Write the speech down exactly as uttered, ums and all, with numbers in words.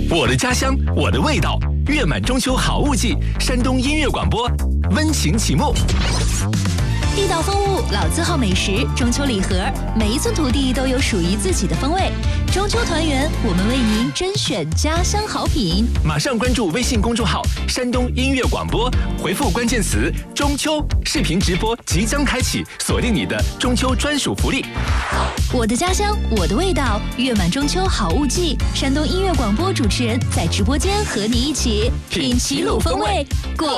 我的家乡，我的味道，月满中秋好物季，山东音乐广播温情启幕。 地道风物，老字号美食，中秋礼盒，每一寸土地都有属于自己的风味。中秋团圆，我们为您甄选家乡好品。 马上关注微信公众号“山东音乐广播”，回复关键词“中秋”，视频直播即将开启，锁定你的中秋专属福利。 我的家乡，我的味道，月满中秋好物季。山东音乐广播主持人在直播间和你一起品齐鲁风味，过